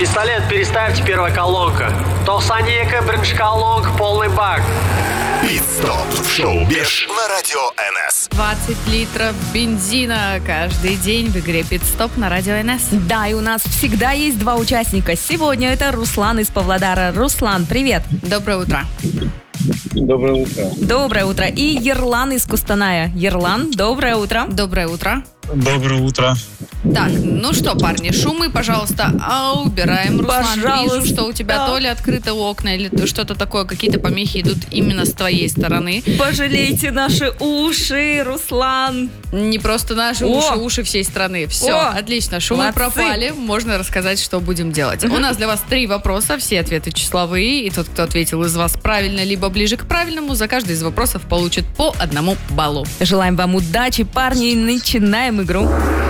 Пистолет переставьте, первая колонка. Толсанека, бринж колонка, полный бак. Пит-стоп в шоу «Беш» на радио НС. 20 литров бензина каждый день в игре «Пит-стоп» на радио НС. Да, и у нас всегда есть два участника. Сегодня это Руслан из Павлодара. Руслан, привет. Доброе утро. Доброе утро. Доброе утро. И Ерлан из Кустаная. Ерлан, доброе утро. Доброе утро. Доброе утро. Так, ну что, парни, шумы, пожалуйста, убираем. Руслан, Пожалуйста. вижу, что у тебя то ли открыты окна, или что-то такое, какие-то помехи идут именно с твоей стороны. Пожалейте наши уши, Руслан. Не просто наши уши всей страны. Все, отлично, шумы Молодцы. пропали, можно рассказать, что будем делать. У нас для вас 3 вопроса, все ответы числовые, и тот, кто ответил из вас правильно, либо ближе к правильному, за каждый из вопросов получит по 1 баллу. Желаем вам удачи, парни, и начинаем игру.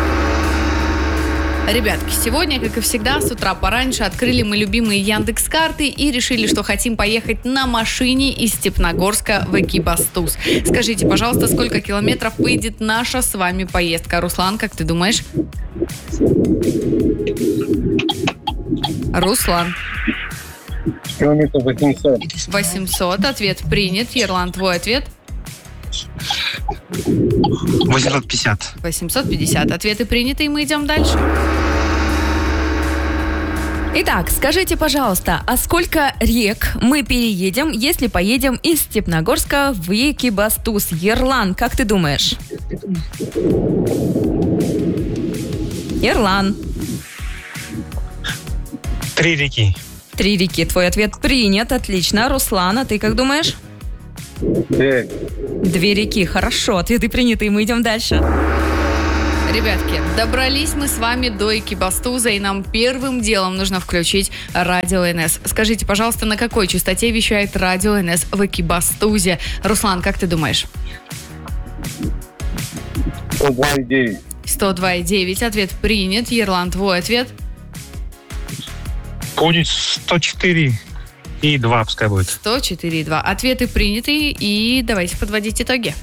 Ребятки, сегодня, как и всегда, с утра пораньше открыли мы любимые Яндекс.Карты и решили, что хотим поехать на машине из Степногорска в Экибастуз. Скажите, пожалуйста, сколько километров выйдет наша с вами поездка? Руслан, как ты думаешь? Руслан. Километров 800. 800. Ответ принят. Ерлан, твой ответ? 850. 850. Ответы приняты, и мы идем дальше. Итак, скажите, пожалуйста, а сколько рек мы переедем, если поедем из Степногорска в Экибастуз? Ерлан, как ты думаешь? Ерлан. 3 реки. 3 реки. Твой ответ принят. Отлично. Руслан, а ты как думаешь? 2. 2 реки. Хорошо. Ответы приняты, и мы идем дальше. Ребятки, добрались мы с вами до Экибастуза, и нам первым делом нужно включить радио НС. Скажите, пожалуйста, на какой частоте вещает радио НС в Экибастузе? Руслан, как ты думаешь? 102,9. 102,9. Ответ принят. Ерлан, твой ответ? Будет 104,2, пускай будет. 104,2. Ответы приняты, и давайте подводить итоги.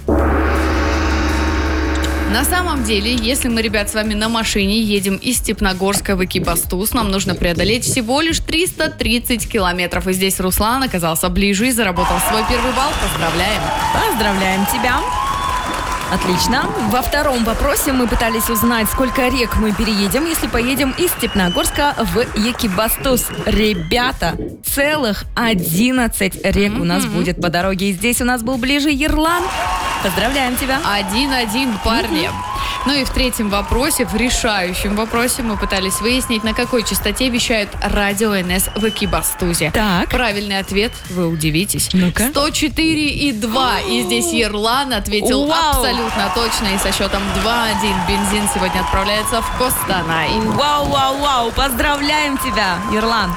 На самом деле, если мы, ребят, с вами на машине едем из Степногорска в Экибастуз, нам нужно преодолеть всего лишь 330 километров. И здесь Руслан оказался ближе и заработал свой первый балл. Поздравляем! Поздравляем тебя. Отлично. Во втором вопросе мы пытались узнать, сколько рек мы переедем, если поедем из Степногорска в Экибастуз. Ребята, целых 11 рек у нас будет по дороге. И здесь у нас был ближе Ерлан. Поздравляем тебя. 1-1, парни. Ну и в третьем вопросе, в решающем вопросе, мы пытались выяснить, на какой частоте вещает радио НС в Экибастузе. Так. Правильный ответ, вы удивитесь. Ну-ка. 104,2. И здесь Ерлан ответил абсолютно точно. И со счетом 2-1 бензин сегодня отправляется в Костанай. Вау. Поздравляем тебя, Ерлан.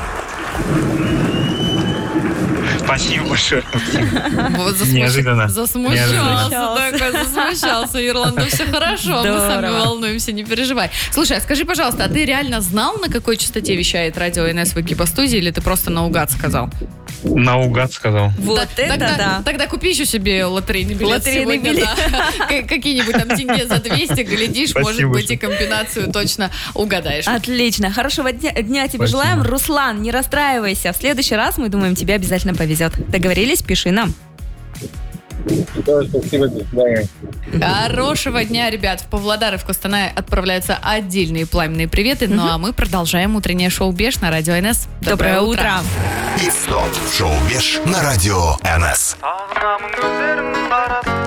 Спасибо большое. Вот Неожиданно. Засмущался. Ирланда, все хорошо, мы сами волнуемся, не переживай. Слушай, а скажи, пожалуйста, а ты реально знал, на какой частоте вещает радио НС в Экибастузе, или ты просто наугад сказал? Наугад сказал. Вот это да. Тогда купи еще себе лотерейный билет Лотерейный сегодня, билет. да. Какие-нибудь там тенге за 200, глядишь, Спасибо может быть, большое. и комбинацию точно угадаешь. Отлично. Хорошего дня тебе Спасибо. желаем. Руслан, не расстраивайся. В следующий раз, мы думаем, тебе обязательно повезет. Договорились? Пиши нам. Спасибо, до свидания. Хорошего дня, ребят. В Павлодар и в Костанай отправляются отдельные пламенные приветы. Ну а мы продолжаем утреннее шоу «Беш» на радио НС. Доброе утро. Пит-стоп в шоу «Беш» на радио НС. Ağlamın gözlerim kara